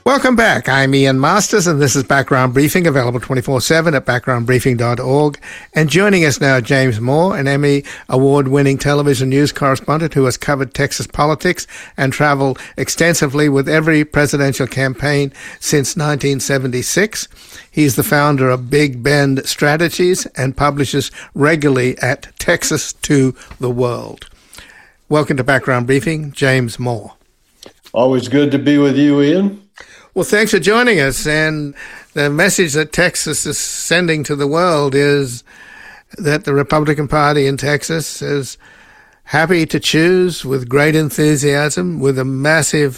Welcome back. I'm Ian Masters, and this is Background Briefing, available 24/7 at backgroundbriefing.org. And joining us now, James Moore, an Emmy Award-winning television news correspondent who has covered Texas politics and traveled extensively with every presidential campaign since 1976. He's the founder of Big Bend Strategies and publishes regularly at Texas to the World. Welcome to Background Briefing, James Moore. Always good to be with you, Ian. Well, thanks for joining us. And the message that Texas is sending to the world is that the Republican Party in Texas is happy to choose with great enthusiasm, with a massive,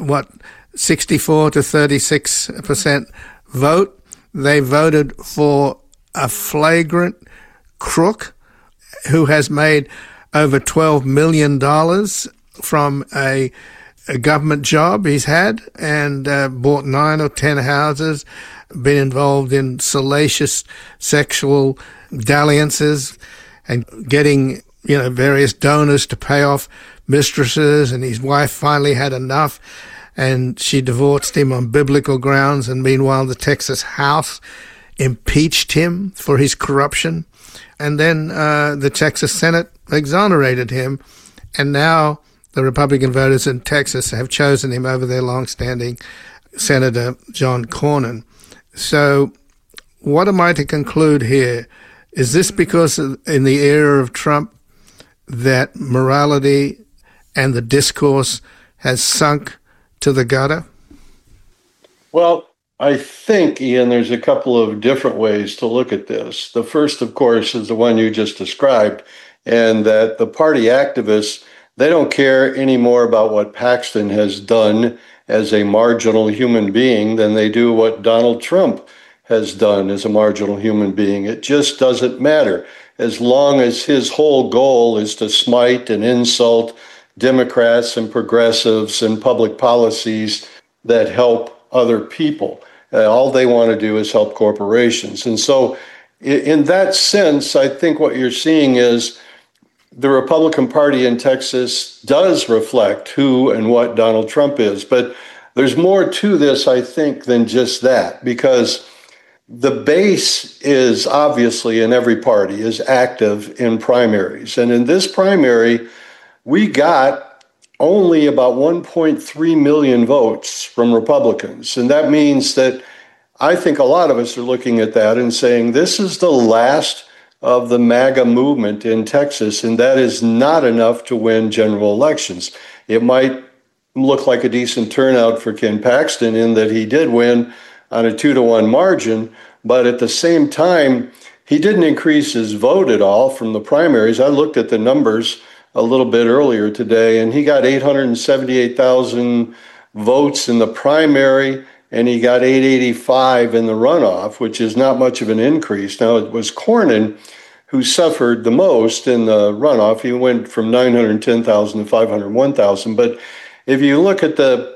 64 to 36% vote. They voted for a flagrant crook who has made over $12 million from a government job he's had, and bought 9 or 10 houses, been involved in salacious sexual dalliances and getting, various donors to pay off mistresses, and his wife finally had enough and she divorced him on biblical grounds, and meanwhile the Texas House impeached him for his corruption, and then the Texas Senate exonerated him, and now the Republican voters in Texas have chosen him over their long-standing Senator John Cornyn. So what am I to conclude here? Is this because in the era of Trump that morality and the discourse has sunk to the gutter? Well, I think, Ian, there's a couple of different ways to look at this. The first, of course, is the one you just described, and that the party activists, they don't care any more about what Paxton has done as a marginal human being than they do what Donald Trump has done as a marginal human being. It just doesn't matter. As long as his whole goal is to smite and insult Democrats and progressives and public policies that help other people. All they want to do is help corporations. And so in that sense, I think what you're seeing is the Republican Party in Texas does reflect who and what Donald Trump is. But there's more to this, I think, than just that, because the base is obviously in every party is active in primaries. And in this primary, we got only about 1.3 million votes from Republicans. And that means that I think a lot of us are looking at that and saying, this is the last of the MAGA movement in Texas, and that is not enough to win general elections. It might look like a decent turnout for Ken Paxton in that he did win on a 2-1 margin, but at the same time, he didn't increase his vote at all from the primaries. I looked at the numbers a little bit earlier today, and he got 878,000 votes in the primary, and he got 885 in the runoff, which is not much of an increase. Now, it was Cornyn who suffered the most in the runoff. He went from 910,000 to 501,000. But if you look at the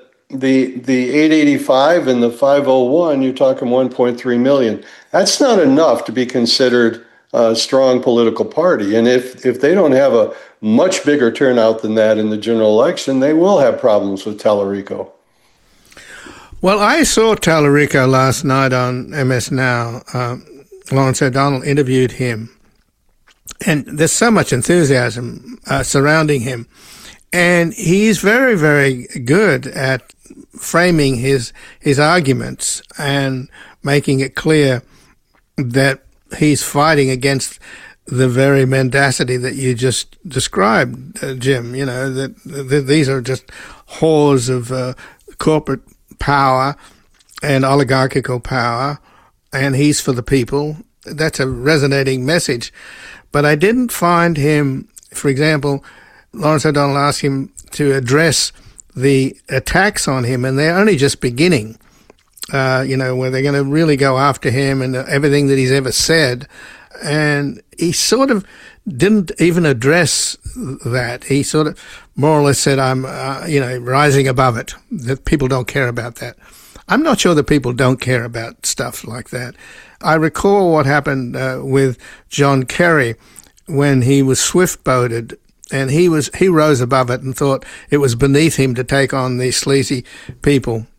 885 and the 501, you're talking 1.3 million. That's not enough to be considered a strong political party. And if they don't have a much bigger turnout than that in the general election, they will have problems with Tallarico. Well, I saw Tallarico last night on MS Now. Lawrence O'Donnell interviewed him, and there's so much enthusiasm surrounding him. And he's very, very good at framing his arguments and making it clear that he's fighting against the very mendacity that you just described, Jim. That these are just whores of corporate power and oligarchical power, and he's for the people. That's a resonating message. But I didn't find him, for example, Lawrence O'Donnell asked him to address the attacks on him, and they're only just beginning, where they're going to really go after him and everything that he's ever said. And he sort of didn't even address that. He sort of more or less said, I'm, rising above it, that people don't care about that. I'm not sure that people don't care about stuff like that. I recall what happened with John Kerry when he was swift-boated, and he rose above it and thought it was beneath him to take on these sleazy people.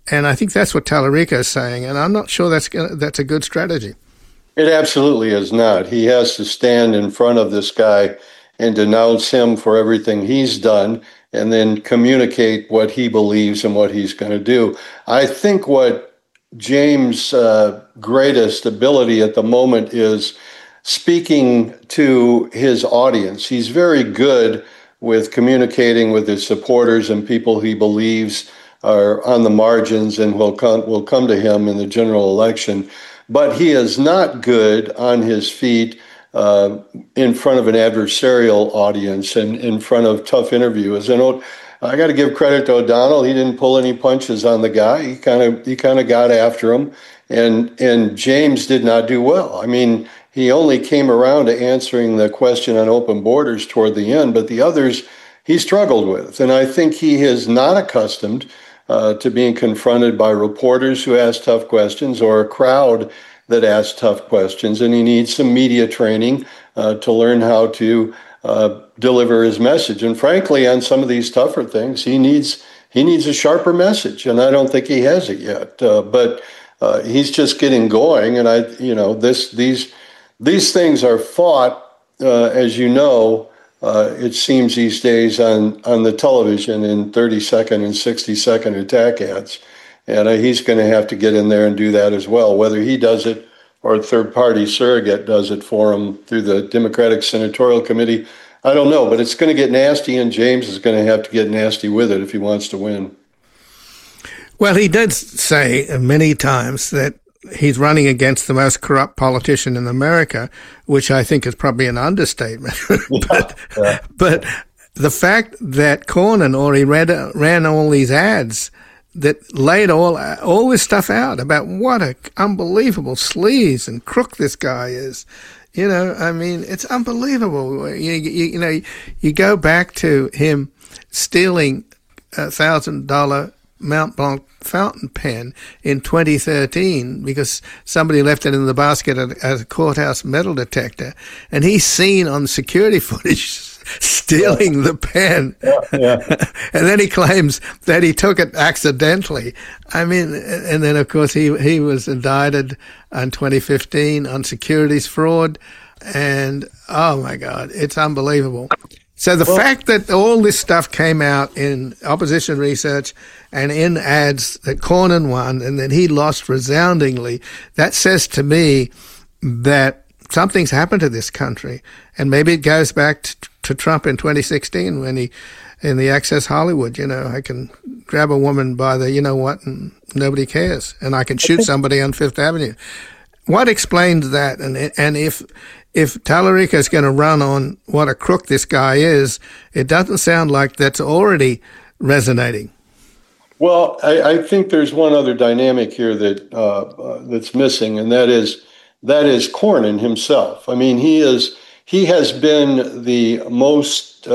And I think that's what Tallarico is saying, and I'm not sure that's a good strategy. It absolutely is not. He has to stand in front of this guy and denounce him for everything he's done and then communicate what he believes and what he's going to do. I think what James' greatest ability at the moment is speaking to his audience. He's very good with communicating with his supporters and people he believes are on the margins and will come to him in the general election. But he is not good on his feet in front of an adversarial audience and in front of tough interviewers. And I got to give credit to O'Donnell. He didn't pull any punches on the guy. He kind of got after him, and James did not do well. I mean, he only came around to answering the question on open borders toward the end, but the others he struggled with. And I think he is not accustomed to being confronted by reporters who ask tough questions or a crowd that asks tough questions. And he needs some media training to learn how to deliver his message. And frankly, on some of these tougher things, he needs a sharper message. And I don't think he has it yet. But he's just getting going. And these things are fought, as you know, it seems these days on the television in 30-second and 60-second attack ads. And he's going to have to get in there and do that as well. Whether he does it or a third-party surrogate does it for him through the Democratic Senatorial Committee, I don't know. But it's going to get nasty, and James is going to have to get nasty with it if he wants to win. Well, he did say many times that he's running against the most corrupt politician in America, which I think is probably an understatement. But the fact that Cornyn already ran all these ads that laid all this stuff out about what a unbelievable sleaze and crook this guy is. You know, I mean, it's unbelievable. You go back to him stealing $1,000 Mont Blanc fountain pen in 2013 because somebody left it in the basket at a courthouse metal detector, and he's seen on security footage stealing the pen. And then he claims that he took it accidentally. I mean, and then of course he was indicted in 2015 on securities fraud, and oh my God, it's unbelievable. So the fact that all this stuff came out in opposition research and in ads that Cornyn won and that he lost resoundingly, that says to me that something's happened to this country. And maybe it goes back to Trump in 2016 when he, in the Access Hollywood, I can grab a woman by the, and nobody cares. And I can shoot somebody on Fifth Avenue. What explains that? And if Tallarico is going to run on what a crook this guy is, it doesn't sound like that's already resonating. Well, I think there's one other dynamic here that's missing, and that is Cornyn himself. I mean, he has been the most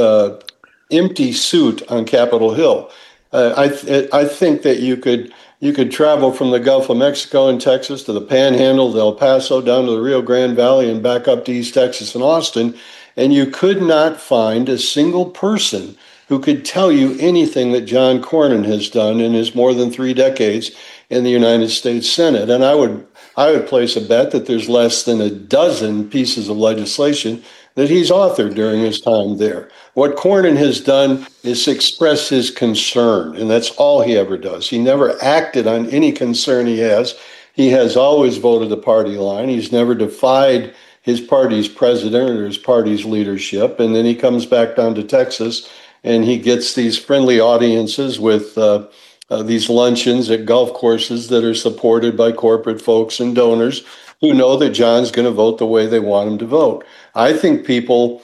empty suit on Capitol Hill. I think that you could travel from the Gulf of Mexico and Texas to the Panhandle, to El Paso, down to the Rio Grande Valley, and back up to East Texas and Austin, and you could not find a single person who could tell you anything that John Cornyn has done in his more than 3 decades in the United States Senate. And I would place a bet that there's less than a dozen pieces of legislation that he's authored during his time there. What Cornyn has done is express his concern, and that's all he ever does. He never acted on any concern he has. He has always voted the party line. He's never defied his party's president or his party's leadership. And then he comes back down to Texas, and he gets these friendly audiences with these luncheons at golf courses that are supported by corporate folks and donors who know that John's going to vote the way they want him to vote. I think people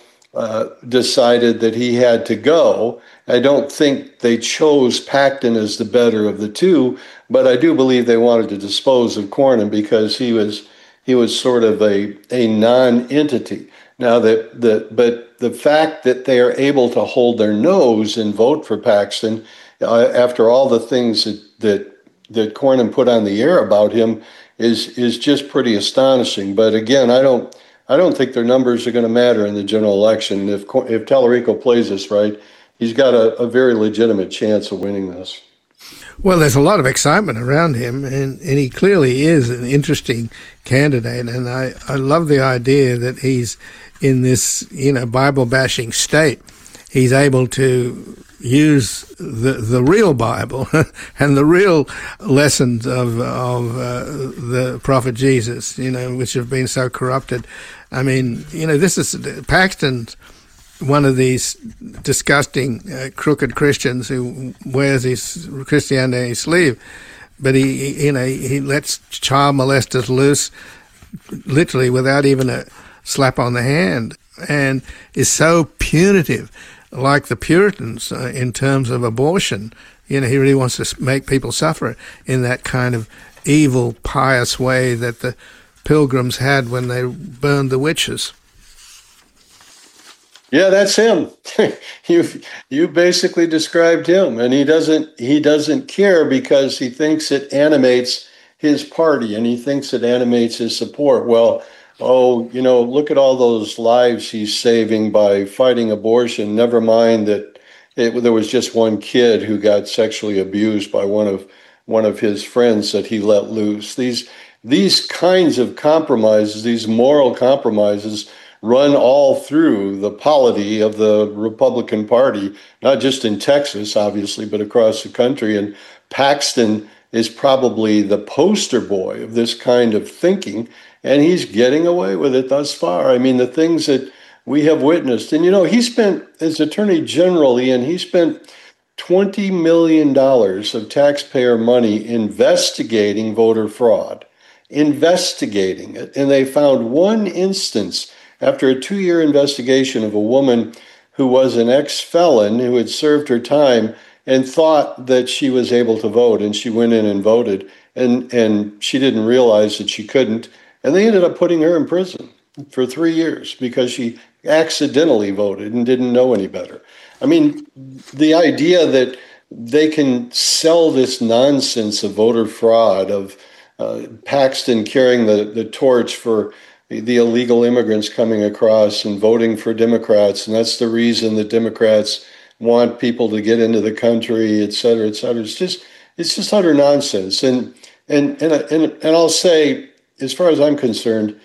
decided that he had to go. I don't think they chose Paxton as the better of the two, but I do believe they wanted to dispose of Cornyn because he was sort of a non-entity. Now but the fact that they are able to hold their nose and vote for Paxton after all the things that Cornyn put on the air about him is just pretty astonishing. But again, I don't think their numbers are going to matter in the general election. If Tallarico plays this right, he's got a very legitimate chance of winning this. Well, there's a lot of excitement around him, and he clearly is an interesting candidate. And I love the idea that he's in this, Bible-bashing state. He's able to use the real Bible and the real lessons of the prophet Jesus, which have been so corrupted. I mean, this is Paxton's one of these disgusting, crooked Christians who wears his Christianity on his sleeve, but he lets child molesters loose, literally without even a slap on the hand, and is so punitive, like the Puritans in terms of abortion. He really wants to make people suffer in that kind of evil, pious way that the Pilgrims had when they burned the witches. Yeah, that's him. You basically described him, and he doesn't care because he thinks it animates his party and he thinks it animates his support. Well, look at all those lives he's saving by fighting abortion. Never mind that there was just one kid who got sexually abused by one of his friends that he let loose. These kinds of compromises, these moral compromises, run all through the polity of the Republican Party, not just in Texas, obviously, but across the country. And Paxton is probably the poster boy of this kind of thinking, and he's getting away with it thus far. I mean, the things that we have witnessed. And, he spent, as Attorney General, Ian, he spent $20 million of taxpayer money investigating voter fraud, investigating it. And they found one instance after a 2-year investigation of a woman who was an ex-felon who had served her time and thought that she was able to vote, and she went in and voted, and she didn't realize that she couldn't, and they ended up putting her in prison for 3 years because she accidentally voted and didn't know any better. I mean, the idea that they can sell this nonsense of voter fraud, of Paxton carrying the torch for the illegal immigrants coming across and voting for Democrats, and that's the reason that Democrats want people to get into the country, et cetera, et cetera. It's just utter nonsense. And I'll say, as far as I'm concerned,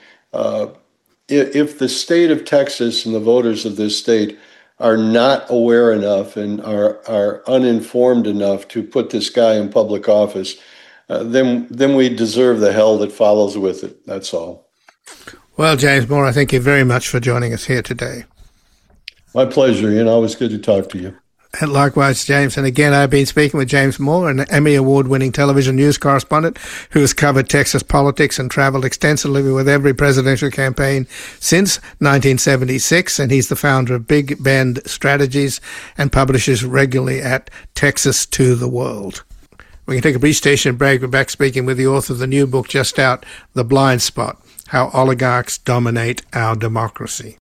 if the state of Texas and the voters of this state are not aware enough and are uninformed enough to put this guy in public office, then we deserve the hell that follows with it. That's all. Well, James Moore, I thank you very much for joining us here today. My pleasure, Ian. Always good to talk to you. And likewise, James. And again, I've been speaking with James Moore, an Emmy Award-winning television news correspondent who has covered Texas politics and traveled extensively with every presidential campaign since 1976. And he's the founder of Big Bend Strategies and publishes regularly at Texas to the World. We can take a brief station break. We're back speaking with the author of the new book just out, The Blind Spot: How Oligarchs Dominate Our Democracy.